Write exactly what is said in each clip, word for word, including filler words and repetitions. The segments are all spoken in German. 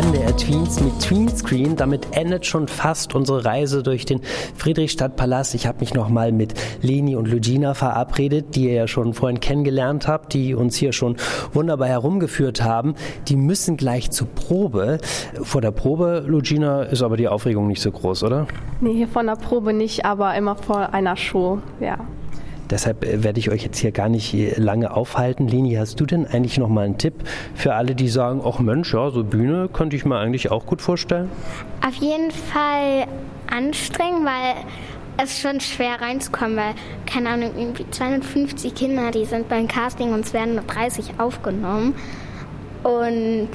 M D R Tweens mit Tweenscreen. Damit endet schon fast unsere Reise durch den Friedrichstadtpalast. Ich habe mich nochmal mit Leni und Lugina verabredet, die ihr ja schon vorhin kennengelernt habt, die uns hier schon wunderbar herumgeführt haben. Die müssen gleich zur Probe. Vor der Probe, Lugina, ist aber die Aufregung nicht so groß, oder? Nee, von der Probe nicht, aber immer vor einer Show, ja. Deshalb werde ich euch jetzt hier gar nicht lange aufhalten. Leni, hast du denn eigentlich noch mal einen Tipp für alle, die sagen, ach Mensch, ja, so Bühne könnte ich mir eigentlich auch gut vorstellen? Auf jeden Fall anstrengend, weil es schon schwer reinzukommen, weil, keine Ahnung, irgendwie zweihundertfünfzig Kinder, die sind beim Casting und es werden nur dreißig aufgenommen. Und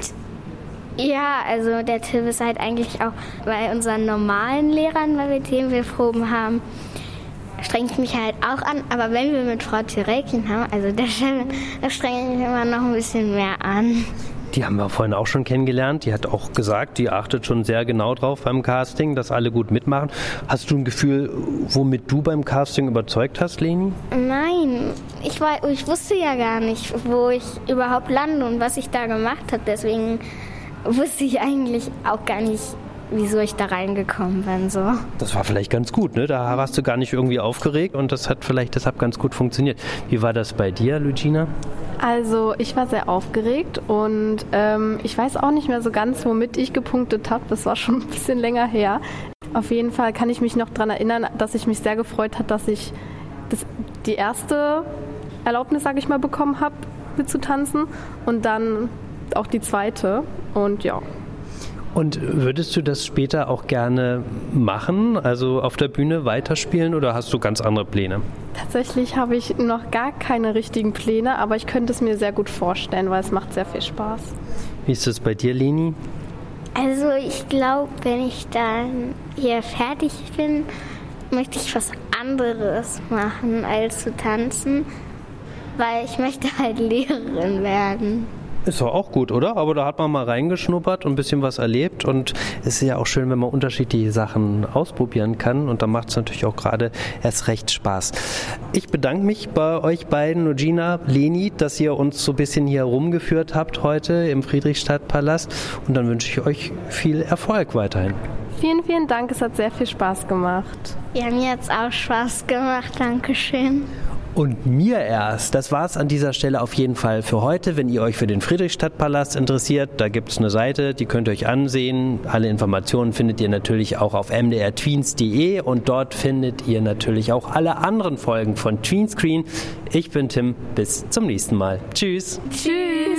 ja, also der Tipp ist halt eigentlich auch bei unseren normalen Lehrern, weil wir Themenproben haben, strenge ich mich halt auch an, aber wenn wir mit Frau Thyrekin haben, also der Chefin, da strenge ich mich immer noch ein bisschen mehr an. Die haben wir vorhin auch schon kennengelernt. Die hat auch gesagt, die achtet schon sehr genau drauf beim Casting, dass alle gut mitmachen. Hast du ein Gefühl, womit du beim Casting überzeugt hast, Leni? Nein, ich, war, ich wusste ja gar nicht, wo ich überhaupt lande und was ich da gemacht habe. Deswegen wusste ich eigentlich auch gar nicht, wieso ich da reingekommen bin. So. Das war vielleicht ganz gut, ne? Da warst du gar nicht irgendwie aufgeregt und das hat vielleicht deshalb ganz gut funktioniert. Wie war das bei dir, Lugina? Also ich war sehr aufgeregt und ähm, ich weiß auch nicht mehr so ganz, womit ich gepunktet habe. Das war schon ein bisschen länger her. Auf jeden Fall kann ich mich noch daran erinnern, dass ich mich sehr gefreut habe, dass ich das, die erste Erlaubnis, sage ich mal, bekommen habe, mitzutanzen und dann auch die zweite und ja. Und würdest du das später auch gerne machen, also auf der Bühne weiterspielen oder hast du ganz andere Pläne? Tatsächlich habe ich noch gar keine richtigen Pläne, aber ich könnte es mir sehr gut vorstellen, weil es macht sehr viel Spaß. Wie ist das bei dir, Leni? Also ich glaube, wenn ich dann hier fertig bin, möchte ich was anderes machen als zu tanzen, weil ich möchte halt Lehrerin werden. Ist doch auch gut, oder? Aber da hat man mal reingeschnuppert und ein bisschen was erlebt und es ist ja auch schön, wenn man unterschiedliche Sachen ausprobieren kann und dann macht es natürlich auch gerade erst recht Spaß. Ich bedanke mich bei euch beiden, Lugina, Leni, dass ihr uns so ein bisschen hier rumgeführt habt heute im Friedrichstadtpalast und dann wünsche ich euch viel Erfolg weiterhin. Vielen, vielen Dank, es hat sehr viel Spaß gemacht. Ja, mir hat es auch Spaß gemacht, Dankeschön. Und mir erst. Das war es an dieser Stelle auf jeden Fall für heute. Wenn ihr euch für den Friedrichstadtpalast interessiert, da gibt es eine Seite, die könnt ihr euch ansehen. Alle Informationen findet ihr natürlich auch auf m d r tweens punkt d e und dort findet ihr natürlich auch alle anderen Folgen von Tweenscreen. Ich bin Tim, bis zum nächsten Mal. Tschüss. Tschüss.